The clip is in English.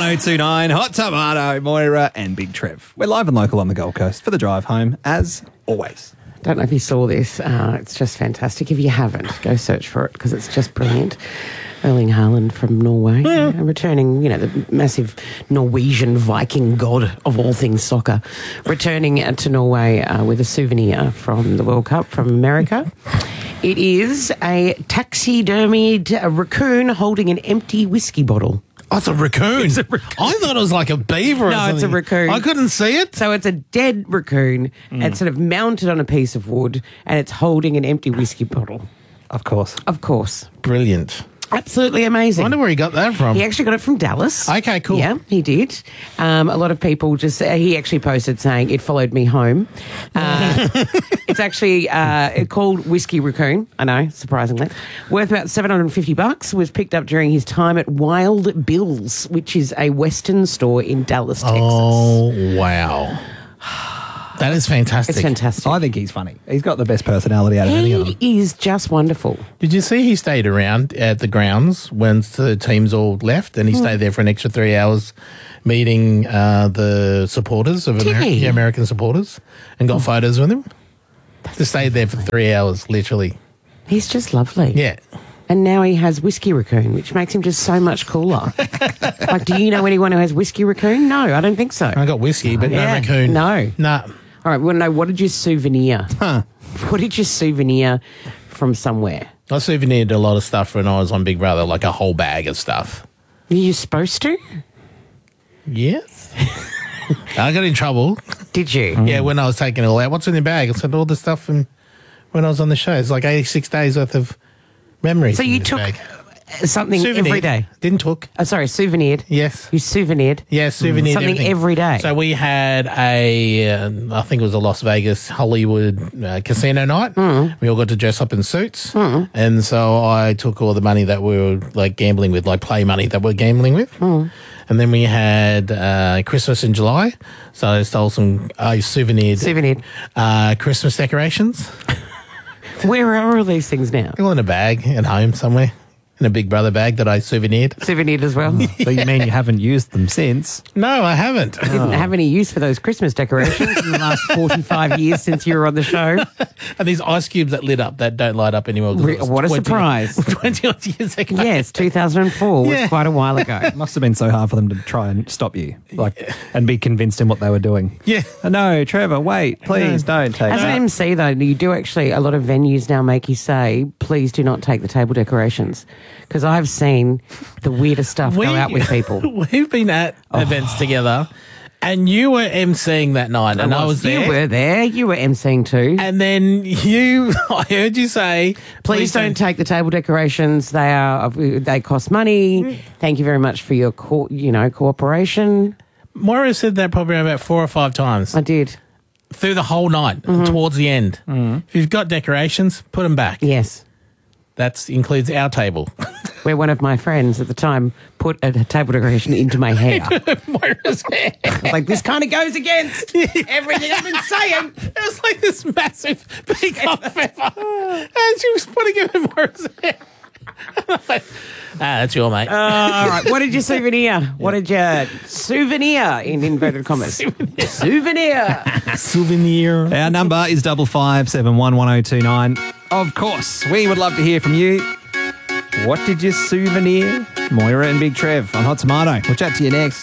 1029 Hot Tomato, Moira and Big Trev. We're live and local on the Gold Coast for the drive home, as always. Don't know if you saw this. It's just fantastic. If you haven't, go search for it because it's just brilliant. Erling Haaland from Norway, returning, the massive Norwegian Viking god of all things soccer, returning to Norway with a souvenir from the World Cup from America. It is a taxidermied raccoon holding an empty whiskey bottle. Oh, it's a raccoon. It's a raccoon. I thought it was like a beaver or No, something. it's a raccoon. I couldn't see it. So it's a dead raccoon and sort of mounted on a piece of wood and it's holding an empty whiskey bottle. Of course. Of course. Brilliant. Absolutely I amazing. wonder where he got that from. He actually got it from Dallas. Okay, cool. Yeah, he did. A lot of people he actually posted saying it followed me home. It's actually called Whiskey Raccoon. I know, surprisingly. Worth about $750. Was picked up during his time at Wild Bill's, which is a Western store in Dallas, Texas. Oh, wow. That is fantastic. It's fantastic. I think he's funny. He's got the best personality out of any of them. He is just wonderful. Did you see he stayed around at the grounds when the teams all left and he stayed there for an extra 3 hours meeting the supporters of he? American supporters and got photos with him? Just stayed there for 3 hours, literally. He's just lovely. Yeah. And now he has Whiskey Raccoon, which makes him just so much cooler. Like, do you know anyone who has Whiskey Raccoon? No, I don't think so. I got whiskey, but Yeah. no raccoon. No. Nah. All right, we want to know, what did you souvenir? What did you souvenir from somewhere? I souvenired a lot of stuff when I was on Big Brother, like a whole bag of stuff. Were you supposed to? Yes. I got in trouble. Did you? Yeah, when I was taking it all out. What's in the bag? I said all the stuff from when I was on the show. It's like 86 days worth of memories. So in you this took bag. something Souvenired. every day? Didn't took. Oh, sorry, souvenired. Yes. You souvenired? Yeah, souvenir. Something every day. So we had I think it was a Las Vegas Hollywood casino night. We all got to dress up in suits. And so I took all the money that we were like gambling with, like play money that we're gambling with. And then we had Christmas in July. So I stole I souvenired Christmas decorations. Where are all these things now? All in a bag at home somewhere. In a Big Brother bag that I souvenired. Souvenired as well? So you mean you haven't used them since? No, I haven't. Didn't have any use for those Christmas decorations in the last 45 years since you were on the show. And these ice cubes that lit up that don't light up anymore. What a surprise. 20 odd years ago. Yes, 2004 was Yeah. quite a while ago. It must have been so hard for them to try and stop you, and be convinced in what they were doing. Yeah. No, Trevor, wait, please don't take As an that. MC, though, you do actually, a lot of venues now make you say, please do not take the table decorations. Because I've seen the weirdest stuff go out with people. We've been at events together, and you were emceeing that night, and I was there. You were there. You were emceeing too. And then I heard you say, Please don't take the table decorations. They cost money. Thank you very much for your cooperation. Moira said that probably about 4 or 5 times I did. through the whole night, towards the end. If you've got decorations, put them back. Yes. That includes our table. Where one of my friends at the time put a table decoration into my hair. Moira's hair. I was like, this kind of goes against everything I've been saying. It was like this massive peacock feather. And she was putting it in Moira's hair. That's your mate. All right. What did you souvenir? What did you souvenir in inverted commas? Souvenir. Souvenir. Our number is 55711029. Of course, we would love to hear from you. What did you souvenir? Moira and Big Trev on Hot Tomato. We'll chat to you next.